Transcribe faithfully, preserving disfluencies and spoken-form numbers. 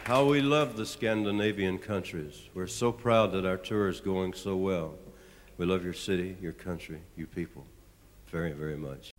How we love the Scandinavian countries. We're so proud that our tour is going so well. We love your city, your country, you people very, very much.